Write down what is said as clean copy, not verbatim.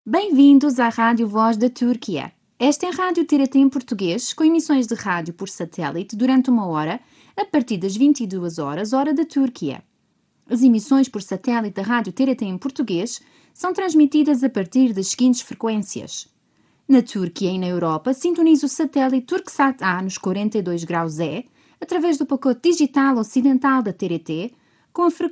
Bem-vindos à Rádio Voz da Turquia. Esta é a Rádio TRT em português, com emissões de rádio por satélite durante 1 hora, a partir das 22 horas, hora da Turquia. As emissões por satélite da Rádio TRT em português são transmitidas a partir das seguintes frequências. Na Turquia e na Europa, sintonize o satélite Turksat-A nos 42 graus E, através do pacote digital ocidental da TRT, com a frequência